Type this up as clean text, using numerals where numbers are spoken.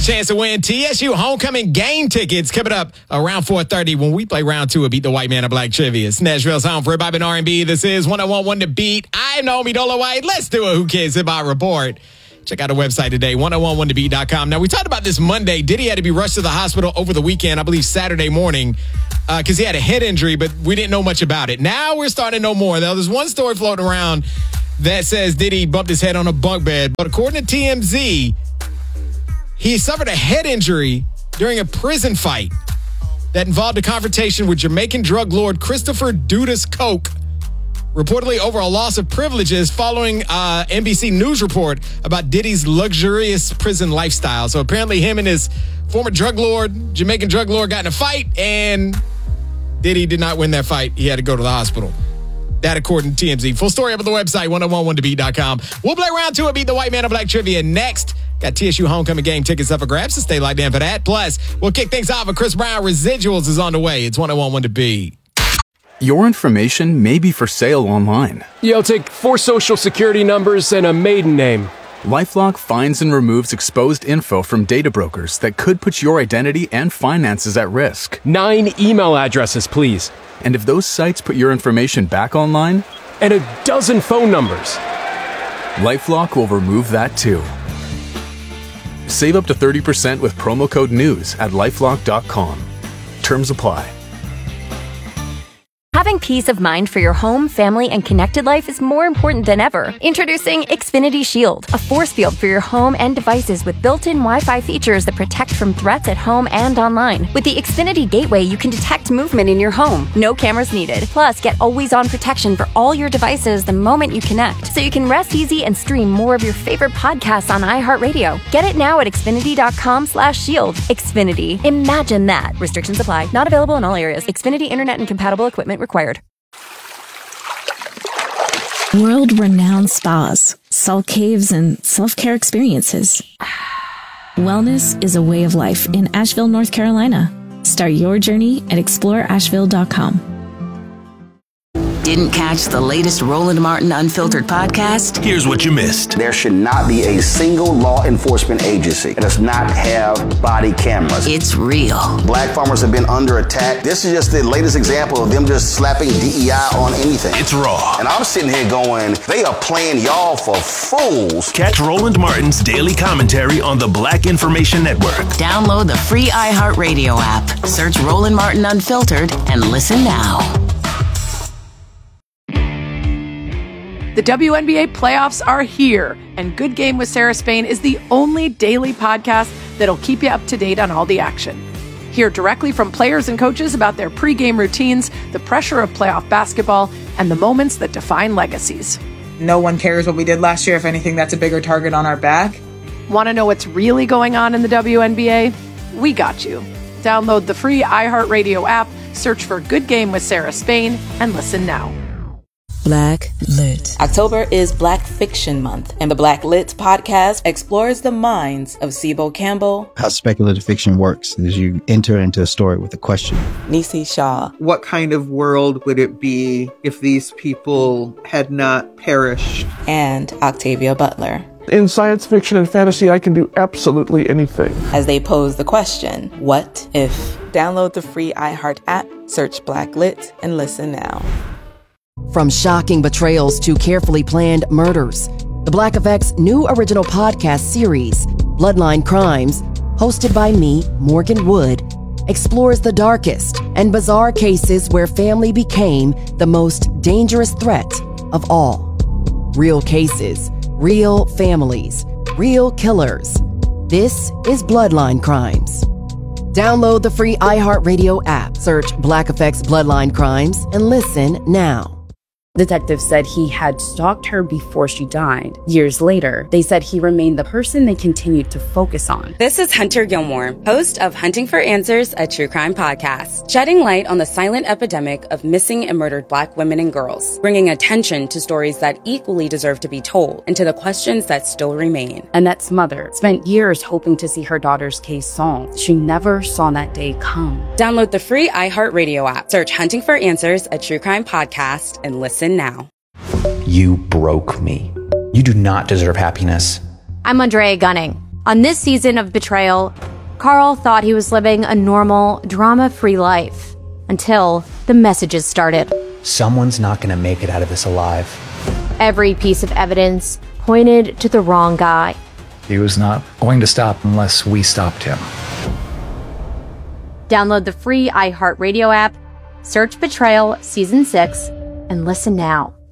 chance to win TSU homecoming game tickets coming up around 4:30 when we play round 2 of Beat the White Man of Black Trivia. It's Nashville's home for hip-hop and R&B. This is 101 to Beat. I'm Naomi Dola White. Let's do a Who Cares Hip-Hop report. Check out our website today, 1011tobeat.com. Now, we talked about this Monday. Diddy had to be rushed to the hospital over the weekend, I believe Saturday morning, because he had a head injury, but we didn't know much about it. Now we're starting to know more. Now, there's one story floating around that says Diddy bumped his head on a bunk bed, but according to TMZ, he suffered a head injury during a prison fight that involved a confrontation with Jamaican drug lord Christopher Dudas Coke, reportedly over a loss of privileges following NBC News report about Diddy's luxurious prison lifestyle. So apparently him and his former Jamaican drug lord, got in a fight, and Diddy did not win that fight. He had to go to the hospital. That according to TMZ. Full story up at the website, 1011tobeat.com. We'll play round 2 of Beat the White Man of Black Trivia next. Got TSU homecoming game tickets up for grabs, so stay locked in for that. Plus, we'll kick things off with Chris Brown. Residuals is on the way. It's 1011 to Beat. Your information may be for sale online. I'll take 4 social security numbers and a maiden name. LifeLock finds and removes exposed info from data brokers that could put your identity and finances at risk. 9 email addresses, please. And if those sites put your information back online? And a dozen phone numbers. LifeLock will remove that too. Save up to 30% with promo code NEWS at LifeLock.com. Terms apply. Having peace of mind for your home, family, and connected life is more important than ever. Introducing Xfinity Shield, a force field for your home and devices with built-in Wi-Fi features that protect from threats at home and online. With the Xfinity Gateway, you can detect movement in your home. No cameras needed. Plus, get always-on protection for all your devices the moment you connect, so you can rest easy and stream more of your favorite podcasts on iHeartRadio. Get it now at Xfinity.com/shield. Xfinity. Imagine that. Restrictions apply. Not available in all areas. Xfinity Internet and compatible equipment required. World-renowned spas, salt caves, and self-care experiences. Wellness is a way of life in Asheville, North Carolina. Start your journey at exploreasheville.com. Didn't catch the latest Roland Martin Unfiltered podcast? Here's what you missed. There should not be a single law enforcement agency that does not have body cameras. It's real. Black farmers have been under attack. This is just the latest example of them just slapping DEI on anything. It's raw. And I'm sitting here going, they are playing y'all for fools. Catch Roland Martin's daily commentary on the Black Information Network. Download the free iHeartRadio app. Search Roland Martin Unfiltered and listen now. The WNBA playoffs are here, and Good Game with Sarah Spain is the only daily podcast that'll keep you up to date on all the action. Hear directly from players and coaches about their pregame routines, the pressure of playoff basketball, and the moments that define legacies. No one cares what we did last year. If anything, that's a bigger target on our back. Want to know what's really going on in the WNBA? We got you. Download the free iHeartRadio app, search for Good Game with Sarah Spain, and listen now. Black Lit. October is Black Fiction Month, and the Black Lit podcast explores the minds of Sibo Campbell. How speculative fiction works is you enter into a story with a question. Nisi Shaw. What kind of world would it be if these people had not perished? And Octavia Butler. In science fiction and fantasy, I can do absolutely anything. As they pose the question, what if? Download the free iHeart app, search Black Lit, and listen now. From shocking betrayals to carefully planned murders, the Black Effect's new original podcast series, Bloodline Crimes, hosted by me, Morgan Wood, explores the darkest and bizarre cases where family became the most dangerous threat of all. Real cases, real families, real killers. This is Bloodline Crimes. Download the free iHeartRadio app, search Black Effect's Bloodline Crimes, and listen now. Detectives said he had stalked her before she died. Years later, they said he remained the person they continued to focus on. This is Hunter Gilmore, host of Hunting for Answers, a true crime podcast, shedding light on the silent epidemic of missing and murdered Black women and girls, bringing attention to stories that equally deserve to be told and to the questions that still remain. Annette's mother spent years hoping to see her daughter's case solved. She never saw that day come. Download the free iHeartRadio app, search Hunting for Answers, a true crime podcast, and listen now. You broke me. You do not deserve happiness. I'm Andrea Gunning. On this season of Betrayal, Carl thought he was living a normal, drama-free life until the messages started. Someone's not going to make it out of this alive. Every piece of evidence pointed to the wrong guy. He was not going to stop unless we stopped him. Download the free iHeartRadio app, search Betrayal Season 6, and listen now.